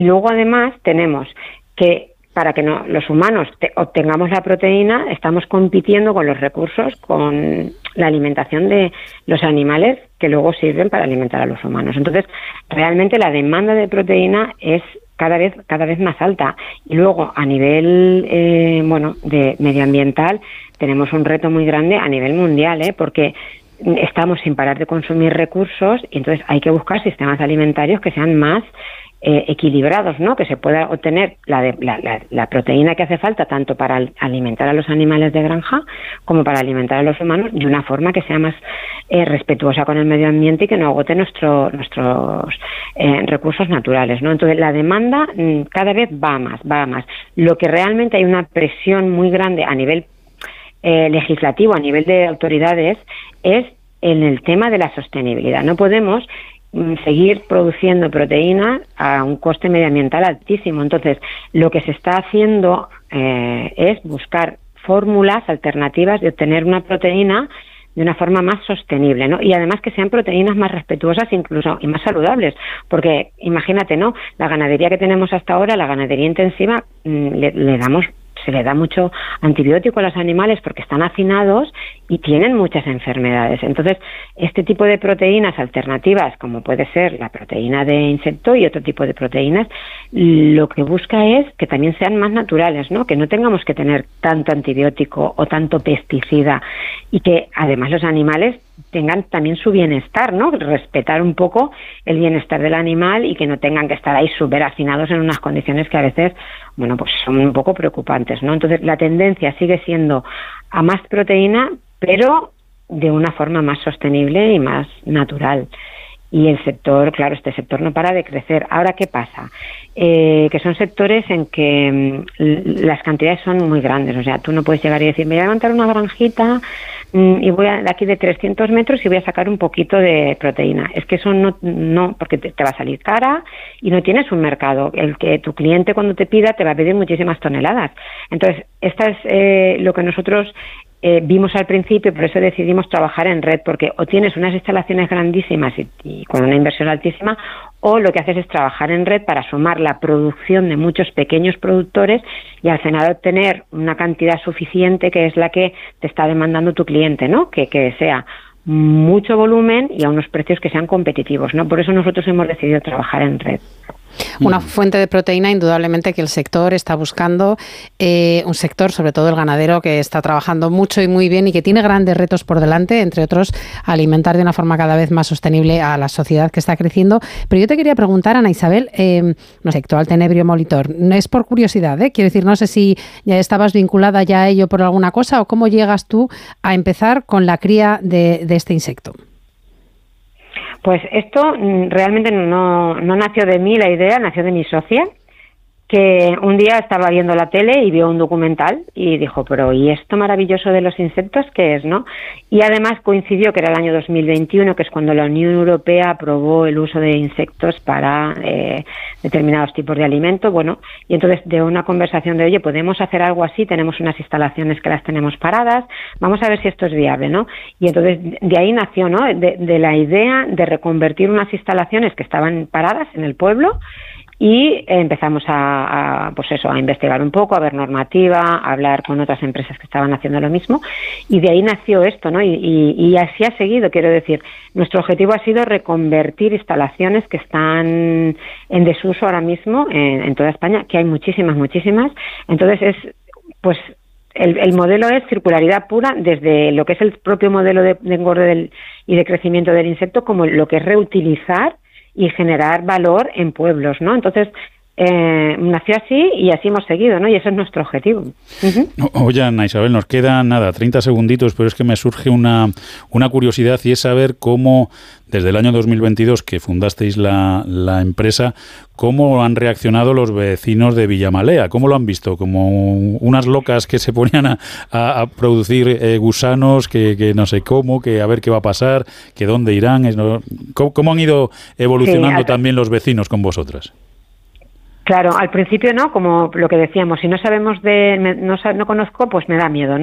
luego además tenemos que para que los humanos obtengamos la proteína, estamos compitiendo con los recursos, con la alimentación de los animales que luego sirven para alimentar a los humanos. Entonces, realmente la demanda de proteína es cada vez más alta. Y luego, a nivel de medioambiental, tenemos un reto muy grande a nivel mundial, porque estamos sin parar de consumir recursos y entonces hay que buscar sistemas alimentarios que sean más equilibrados, ¿no? Que se pueda obtener la proteína que hace falta tanto para alimentar a los animales de granja como para alimentar a los humanos de una forma que sea más respetuosa con el medio ambiente y que no agote nuestros recursos naturales, ¿no? Entonces la demanda cada vez va a más. Lo que realmente hay una presión muy grande a nivel legislativo, a nivel de autoridades, es en el tema de la sostenibilidad. No podemos seguir produciendo proteína a un coste medioambiental altísimo. Entonces, lo que se está haciendo es buscar fórmulas alternativas de obtener una proteína de una forma más sostenible, ¿no? Y además que sean proteínas más respetuosas incluso y más saludables, porque imagínate, ¿no? La ganadería que tenemos hasta ahora, la ganadería intensiva, se le da mucho antibiótico a los animales porque están hacinados y tienen muchas enfermedades. Entonces, este tipo de proteínas alternativas, como puede ser la proteína de insecto y otro tipo de proteínas, lo que busca es que también sean más naturales, ¿no? Que no tengamos que tener tanto antibiótico o tanto pesticida y que además los animales tengan también su bienestar, ¿no? Respetar un poco el bienestar del animal y que no tengan que estar ahí súper hacinados en unas condiciones que a veces, pues son un poco preocupantes, ¿no? Entonces, la tendencia sigue siendo a más proteína, pero de una forma más sostenible y más natural. Y el sector, claro, este sector no para de crecer. Ahora, ¿qué pasa? Que son sectores en que las cantidades son muy grandes. O sea, tú no puedes llegar y decir, me voy a levantar una granjita y voy de aquí de 300 metros y voy a sacar un poquito de proteína. Es que eso no porque te va a salir cara y no tienes un mercado. El que tu cliente cuando te pida te va a pedir muchísimas toneladas. Entonces, esta es lo que nosotros vimos al principio, por eso decidimos trabajar en red, porque o tienes unas instalaciones grandísimas y con una inversión altísima, o lo que haces es trabajar en red para sumar la producción de muchos pequeños productores y al final obtener una cantidad suficiente que es la que te está demandando tu cliente, ¿no? Que sea mucho volumen y a unos precios que sean competitivos, ¿no? Por eso nosotros hemos decidido trabajar en red. Una fuente de proteína indudablemente que el sector está buscando, un sector, sobre todo el ganadero, que está trabajando mucho y muy bien y que tiene grandes retos por delante, entre otros, alimentar de una forma cada vez más sostenible a la sociedad que está creciendo. Pero yo te quería preguntar, Ana Isabel, no sé, actual Tenebrio Molitor, no es por curiosidad, quiero decir, no sé si ya estabas vinculada ya a ello por alguna cosa o cómo llegas tú a empezar con la cría de este insecto. Pues esto realmente no nació de mí la idea, nació de mi socia, que un día estaba viendo la tele y vio un documental y dijo, pero ¿y esto maravilloso de los insectos qué es, no? Y además coincidió que era el año 2021, que es cuando la Unión Europea aprobó el uso de insectos para determinados tipos de alimentos, y entonces de una conversación de, oye, ¿podemos hacer algo así? Tenemos unas instalaciones que las tenemos paradas, vamos a ver si esto es viable, ¿no? Y entonces de ahí nació, ¿no? De la idea de reconvertir unas instalaciones que estaban paradas en el pueblo. Y empezamos a investigar un poco, a ver normativa, a hablar con otras empresas que estaban haciendo lo mismo, y de ahí nació esto, ¿no? Y así ha seguido, quiero decir, nuestro objetivo ha sido reconvertir instalaciones que están en desuso ahora mismo en toda España, que hay muchísimas, entonces el modelo es circularidad pura, desde lo que es el propio modelo de engorde y de crecimiento del insecto, como lo que es reutilizar y generar valor en pueblos, ¿no? Entonces, nació así y así hemos seguido, ¿no? Y ese es nuestro objetivo. Oye, Ana Isabel, nos quedan 30 segunditos, pero es que me surge una curiosidad y es saber cómo, desde el año 2022 que fundasteis la empresa, cómo han reaccionado los vecinos de Villamalea, cómo lo han visto, como unas locas que se ponían a producir gusanos, que no sé cómo, que a ver qué va a pasar, que dónde irán, ¿cómo han ido evolucionando también los vecinos con vosotras? Claro, al principio no, como lo que decíamos, si no sabemos no conozco, pues me da miedo, ¿no?